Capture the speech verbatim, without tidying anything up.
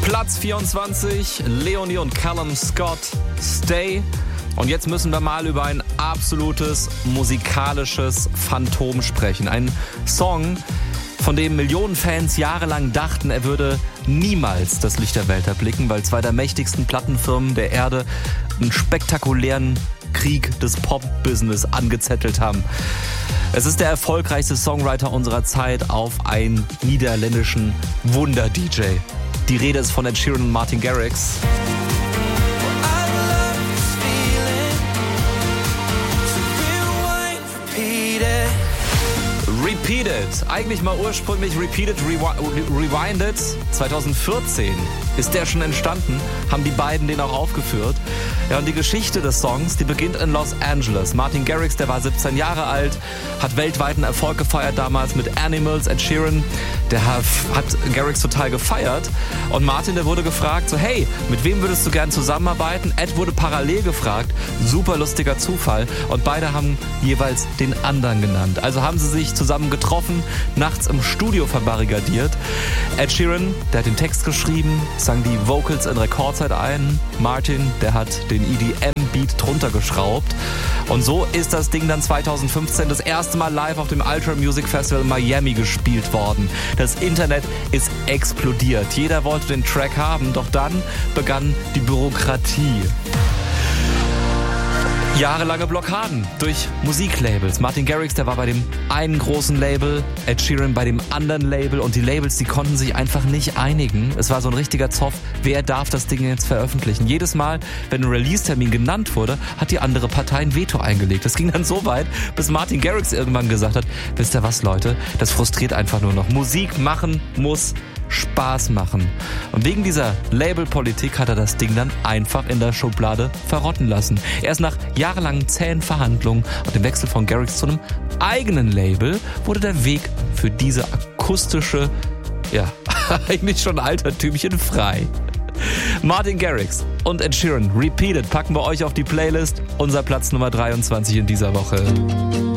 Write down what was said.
Platz vierundzwanzig, Leonie und Callum Scott, Stay. Und jetzt müssen wir mal über ein absolutes musikalisches Phantom sprechen. Ein Song, von dem Millionen Fans jahrelang dachten, er würde niemals das Licht der Welt erblicken, weil zwei der mächtigsten Plattenfirmen der Erde einen spektakulären Krieg des Pop-Business angezettelt haben. Es ist der erfolgreichste Songwriter unserer Zeit auf einen niederländischen Wunder-D J. Die Rede ist von Ed Sheeran und Martin Garrix. Repeated, eigentlich mal ursprünglich Repeated, Rewinded. zwanzig vierzehn ist der schon entstanden, haben die beiden den auch aufgeführt. Ja, und die Geschichte des Songs, die beginnt in Los Angeles. Martin Garrix, der war siebzehn Jahre alt, hat weltweiten Erfolg gefeiert damals mit Animals. Ed Sheeran, der hat Garrix total gefeiert. Und Martin, der wurde gefragt, so hey, mit wem würdest du gern zusammenarbeiten? Ed wurde parallel gefragt, super lustiger Zufall. Und beide haben jeweils den anderen genannt. Also haben sie sich zusammen getroffen, nachts im Studio verbarrikadiert. Ed Sheeran, der hat den Text geschrieben, sang die Vocals in Rekordzeit ein. Martin, der hat den E D M-Beat drunter geschraubt. Und so ist das Ding dann zwanzig fünfzehn das erste Mal live auf dem Ultra Music Festival in Miami gespielt worden. Das Internet ist explodiert. Jeder wollte den Track haben, doch dann begann die Bürokratie. Jahrelange Blockaden durch Musiklabels. Martin Garrix, der war bei dem einen großen Label, Ed Sheeran bei dem anderen Label und die Labels, die konnten sich einfach nicht einigen. Es war so ein richtiger Zoff, wer darf das Ding jetzt veröffentlichen. Jedes Mal, wenn ein Release-Termin genannt wurde, hat die andere Partei ein Veto eingelegt. Das ging dann so weit, bis Martin Garrix irgendwann gesagt hat, wisst ihr was, Leute, das frustriert einfach nur noch. Musik machen muss Spaß machen. Und wegen dieser Labelpolitik hat er das Ding dann einfach in der Schublade verrotten lassen. Erst nach jahrelangen zähen Verhandlungen und dem Wechsel von Garrix zu einem eigenen Label wurde der Weg für diese akustische, ja, eigentlich schon altertümchen frei. Martin Garrix und Ed Sheeran, Repeated, packen wir euch auf die Playlist. Unser Platz Nummer dreiundzwanzig in dieser Woche.